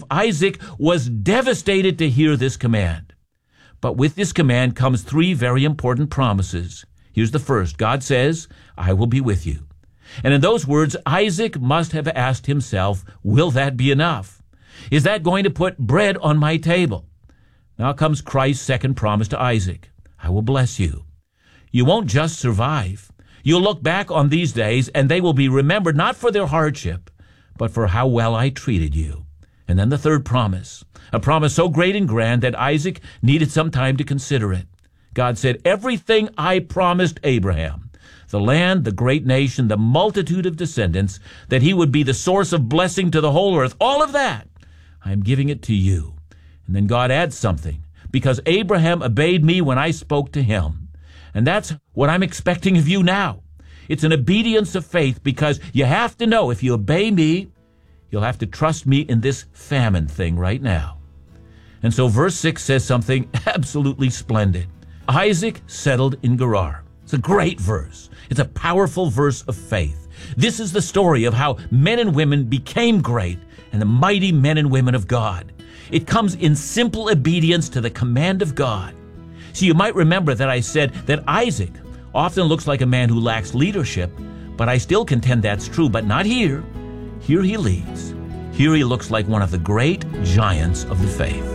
Isaac was devastated to hear this command. But with this command comes three very important promises. Here's the first. God says, I will be with you. And in those words, Isaac must have asked himself, will that be enough? Is that going to put bread on my table? Now comes Christ's second promise to Isaac. I will bless you. You won't just survive. You'll look back on these days, and they will be remembered not for their hardship, but for how well I treated you. And then the third promise, a promise so great and grand that Isaac needed some time to consider it. God said, everything I promised Abraham, the land, the great nation, the multitude of descendants, that he would be the source of blessing to the whole earth, all of that, I am giving it to you. And then God adds something, because Abraham obeyed me when I spoke to him. And that's what I'm expecting of you now. It's an obedience of faith, because you have to know if you obey me, you'll have to trust me in this famine thing right now. And so verse 6 says something absolutely splendid. Isaac settled in Gerar. It's a great verse. It's a powerful verse of faith. This is the story of how men and women became great and the mighty men and women of God. It comes in simple obedience to the command of God. So you might remember that I said that Isaac often looks like a man who lacks leadership, but I still contend that's true, but not here. Here he leads. Here he looks like one of the great giants of the faith.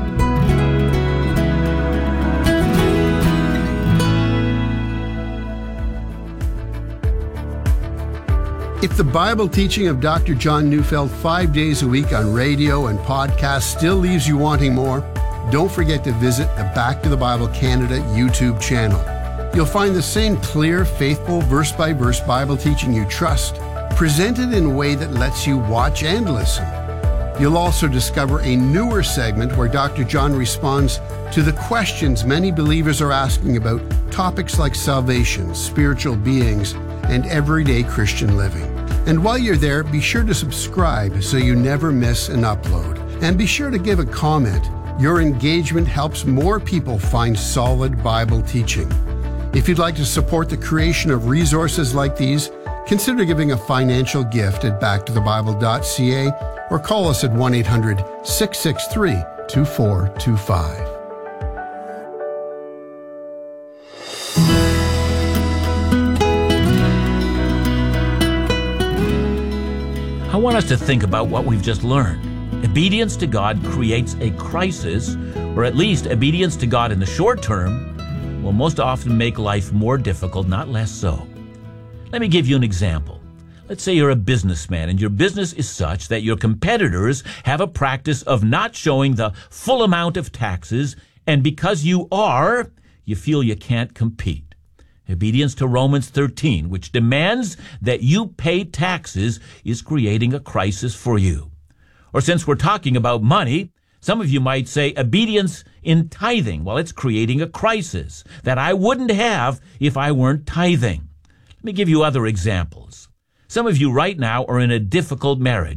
If the Bible teaching of Dr. John Neufeld 5 days a week on radio and podcast still leaves you wanting more, don't forget to visit the Back to the Bible Canada YouTube channel. You'll find the same clear, faithful, verse-by-verse Bible teaching you trust, presented in a way that lets you watch and listen. You'll also discover a newer segment where Dr. John responds to the questions many believers are asking about topics like salvation, spiritual beings, and everyday Christian living. And while you're there, be sure to subscribe so you never miss an upload. And be sure to give a comment. Your engagement helps more people find solid Bible teaching. If you'd like to support the creation of resources like these, consider giving a financial gift at backtothebible.ca or call us at 1-800-663-2425. I want us to think about what we've just learned. Obedience to God creates a crisis, or at least obedience to God in the short term will most often make life more difficult, not less so. Let me give you an example. Let's say you're a businessman and your business is such that your competitors have a practice of not showing the full amount of taxes, and because you feel you can't compete. Obedience to Romans 13, which demands that you pay taxes, is creating a crisis for you. Or since we're talking about money, some of you might say obedience in tithing. Well, it's creating a crisis that I wouldn't have if I weren't tithing. Let me give you other examples. Some of you right now are in a difficult marriage.